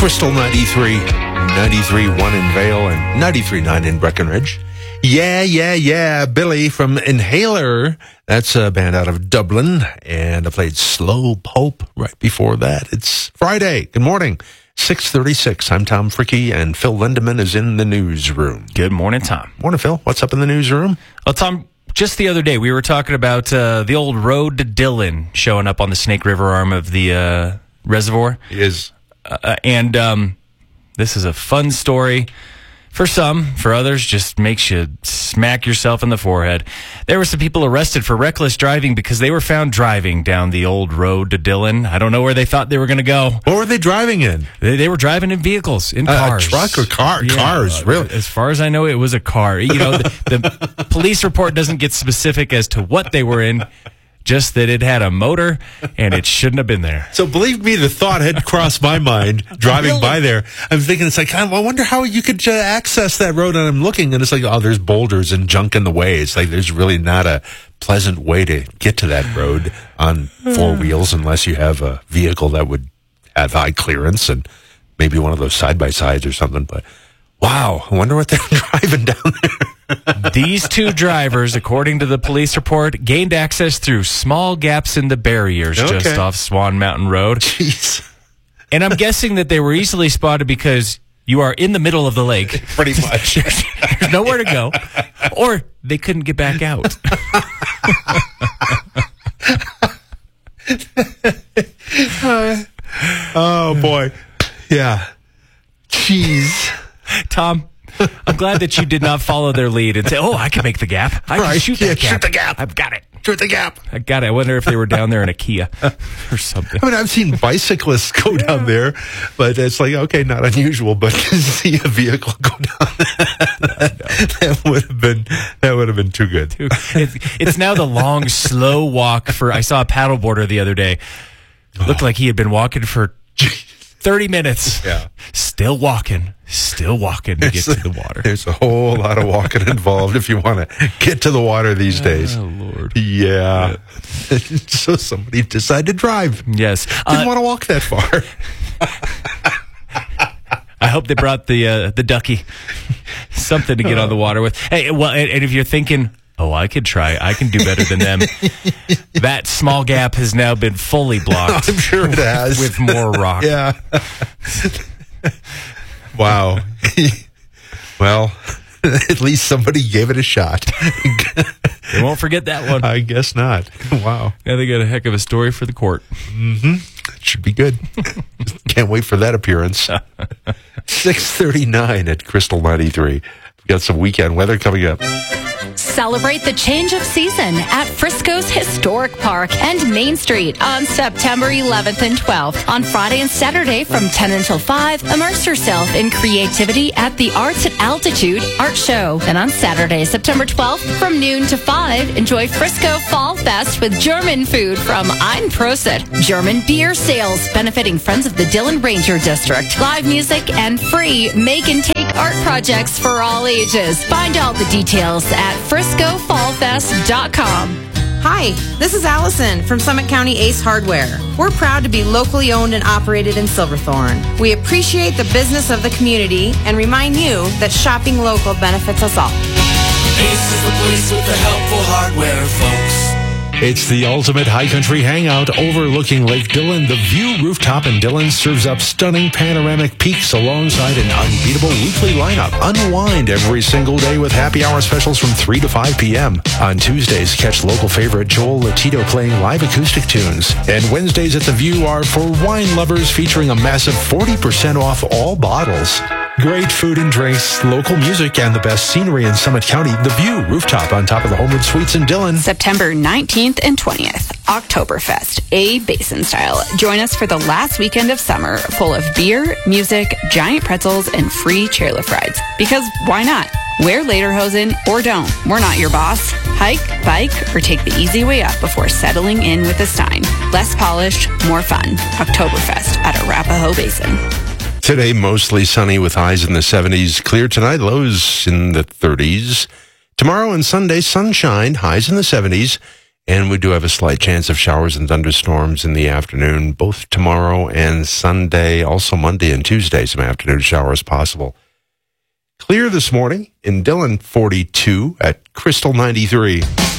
Crystal 93, 93.1 in Vale, and 93.9 in Breckenridge. Yeah. Billy from Inhaler. That's a band out of Dublin. And I played Slow Pope right before that. It's Friday. Good morning. 6:36. I'm Tom Fricke, and Phil Lindeman is in the newsroom. Good morning, Tom. Morning, Phil. What's up in the newsroom? Well, Tom, just the other day, we were talking about the old road to Dillon showing up on the Snake River arm of the reservoir. It is. And this is a fun story. For some, for others, just makes you smack yourself in the forehead. There were some people arrested for reckless driving because they were found driving down the old road to Dillon. I don't know where they thought they were going to go. What were they driving in? They were driving in vehicles, in cars. A truck or car? Yeah, cars, really? As far as I know, it was a car. You know, the police report doesn't get specific as to what they were in. Just that it had a motor, and it shouldn't have been there. So believe me, the thought had crossed my mind driving by there. I'm thinking, it's like, I wonder how you could access that road. And I'm looking, and it's like, oh, there's boulders and junk in the way. It's like there's really not a pleasant way to get to that road on four wheels unless you have a vehicle that would have high clearance and maybe one of those side-by-sides or something. But wow, I wonder what they're driving down there. These two drivers, according to the police report, gained access through small gaps in the barriers just off Swan Mountain Road. Jeez. And I'm guessing that they were easily spotted because you are in the middle of the lake. Pretty much. There's nowhere to go. Or they couldn't get back out. Oh, boy. Yeah. Jeez. Tom, I'm glad that you did not follow their lead and say, oh, I can make the gap. I can shoot that gap. Shoot the gap. I've got it. Shoot the gap. I got it. I wonder if they were down there in a Kia or something. I mean, I've seen bicyclists go down there, but it's like, okay, not unusual, but to see a vehicle go down that would have been too good. It's now the long, slow walk for, I saw a paddleboarder the other day. Looked like he had been walking for 30 minutes. Yeah. Still walking to get to the water. There's a whole lot of walking involved if you want to get to the water these days. Oh, Lord. Yeah. So somebody decided to drive. Yes. Didn't want to walk that far. I hope they brought the ducky. Something to get on the water with. Hey, well, and if you're thinking, oh, I could try. I can do better than them. That small gap has now been fully blocked. I'm sure it has. With more rock. Yeah. Wow. Well, at least somebody gave it a shot. They won't forget that one. I guess not. Wow. Now they got a heck of a story for the court. Mm-hmm. It should be good. Can't wait for that appearance. 6:39 at Crystal 93. We've got some weekend weather coming up. Celebrate the change of season at Frisco's Historic Park and Main Street on September 11th and 12th. On Friday and Saturday from 10 until 5, immerse yourself in creativity at the Arts at Altitude Art Show. Then on Saturday, September 12th from noon to 5, enjoy Frisco Fall Fest with German food from Ein Prosit. German beer sales benefiting Friends of the Dillon Ranger District. Live music and free make and take art projects for all ages. Find all the details at FriscoFallFest.com. Hi, this is Allison from Summit County Ace Hardware. We're proud to be locally owned and operated in Silverthorne. We appreciate the business of the community and remind you that shopping local benefits us all. Ace is the place with the helpful hardware, folks. It's the ultimate high country hangout overlooking Lake Dillon. The View Rooftop in Dillon serves up stunning panoramic peaks alongside an unbeatable weekly lineup. Unwind every single day with happy hour specials from 3 to 5 p.m. On Tuesdays, catch local favorite Joel Latito playing live acoustic tunes. And Wednesdays at the View are for wine lovers, featuring a massive 40% off all bottles. Great food and drinks, local music, and the best scenery in Summit County. The View Rooftop on top of the Homewood Suites in Dillon. September 19th and 20th, Oktoberfest, A Basin Style. Join us for the last weekend of summer, full of beer, music, giant pretzels, and free chairlift rides. Because why not? Wear lederhosen or don't. We're not your boss. Hike, bike, or take the easy way up before settling in with a Stein. Less polished, more fun. Oktoberfest at Arapahoe Basin. Today, mostly sunny with highs in the 70s. Clear tonight, lows in the 30s. Tomorrow and Sunday, sunshine, highs in the 70s. And we do have a slight chance of showers and thunderstorms in the afternoon, both tomorrow and Sunday, also Monday and Tuesday, some afternoon showers possible. Clear this morning in Dillon, 42 at Crystal, 93.